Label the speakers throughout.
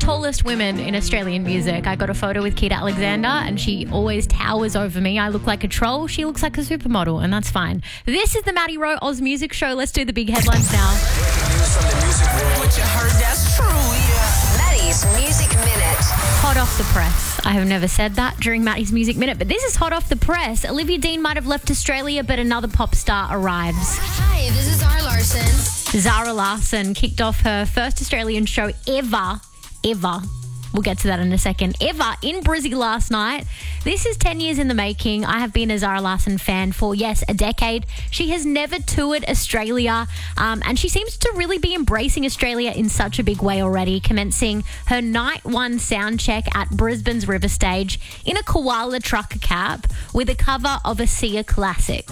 Speaker 1: tallest women in Australian music. I got a photo with Keita Alexander and she always towers over me. I look like a troll. She looks like a supermodel and that's fine. This is the Maddie Rowe Oz Music Show. Let's do the big headlines now.
Speaker 2: What you heard, that's true, yeah.
Speaker 3: Maddie's Music Minute.
Speaker 1: Hot off the press. I have never said that during Maddie's Music Minute, but this is hot off the press. Olivia Dean might have left Australia, but another pop star arrives.
Speaker 4: Hi, this is Zara Larsson.
Speaker 1: Zara Larsson kicked off her first Australian show ever. We'll get to that in a second. Ever in Brizzy last night. This is 10 years in the making. I have been a Zara Larsson fan for, yes, a decade. She has never toured Australia, and she seems to really be embracing Australia in such a big way already, commencing her night one sound check at Brisbane's River Stage in a koala trucker cap with a cover of a Sia classic.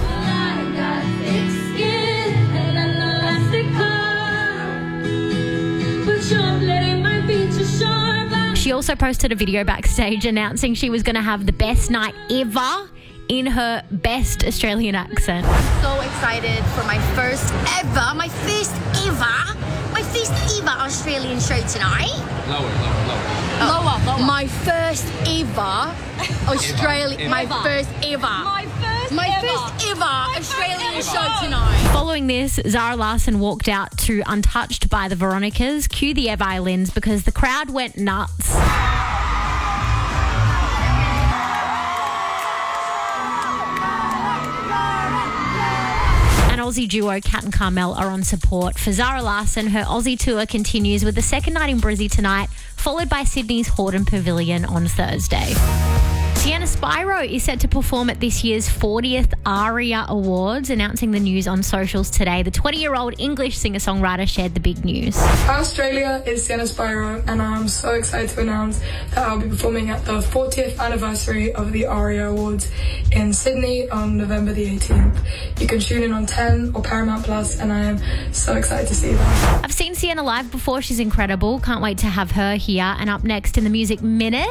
Speaker 1: She also posted a video backstage announcing she was going to have the best night ever in her best Australian accent.
Speaker 4: So excited for my first ever Australian show tonight.
Speaker 2: Lower.
Speaker 4: Lower. My first ever Australian. My first ever Australian show tonight.
Speaker 1: Following this, Zara Larsson walked out to Untouched by the Veronicas. Cue the air violins because the crowd went nuts. Aussie duo Kat and Carmel are on support. For Zara Larsson, her Aussie tour continues with the second night in Brizzy tonight, followed by Sydney's Hordern Pavilion on Thursday. Sienna Spyro is set to perform at this year's 40th ARIA Awards, announcing the news on socials today. The 20-year-old English singer-songwriter shared the big news.
Speaker 5: Hi Australia, it's Sienna Spyro and I'm so excited to announce that I'll be performing at the 40th anniversary of the ARIA Awards in Sydney on November the 18th. You can tune in on 10 or Paramount Plus and I am so excited to see them.
Speaker 1: I've seen Sienna live before. She's incredible. Can't wait to have her here. And up next in the Music Minute,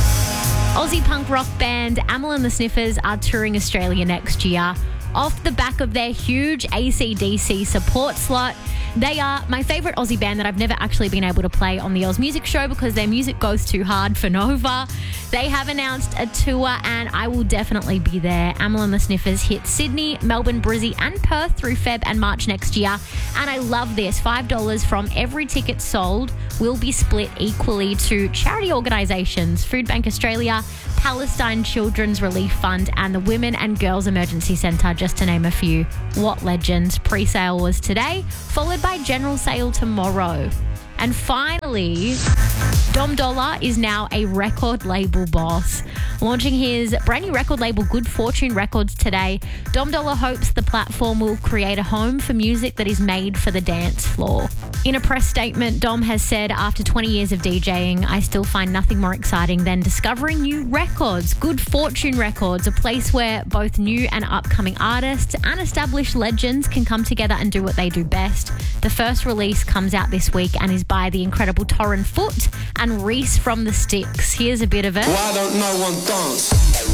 Speaker 1: Aussie punk rock band Amyl and the Sniffers are touring Australia next year. Off the back of their huge AC/DC support slot, they are my favourite Aussie band that I've never actually been able to play on the Oz Music Show because their music goes too hard for Nova. They have announced a tour and I will definitely be there. Amyl and the Sniffers hit Sydney, Melbourne, Brizzy and Perth through Feb and March next year. And I love this. $5 from every ticket sold will be split equally to charity organisations, Food Bank Australia, Palestine Children's Relief Fund and the Women and Girls Emergency Centre, just to name a few. What legends. Pre-sale was today, followed by general sale tomorrow. And finally, Dom Dolla is now a record label boss. Launching his brand new record label, Good Fortune Records, today, Dom Dolla hopes the platform will create a home for music that is made for the dance floor. In a press statement, Dom has said, after 20 years of DJing, I still find nothing more exciting than discovering new records. Good Fortune Records, a place where both new and upcoming artists and established legends can come together and do what they do best. The first release comes out this week and is by the incredible Torren Foot and Reese from the Sticks. Here's a bit of it.
Speaker 2: Why don't no one dance?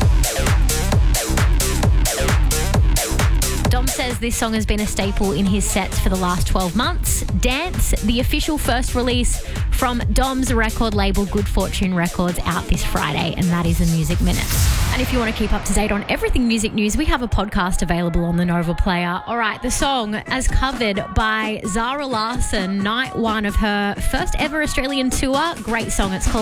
Speaker 1: Dom says this song has been a staple in his sets for the last 12 months. Dance, the official first release from Dom's record label Good Fortune Records, out this Friday, and that is the Music Minute. And if you want to keep up to date on everything music news, we have a podcast available on the Nova Player. All right, the song as covered by Zara Larsson, night one of her first ever Australian tour. Great song. It's called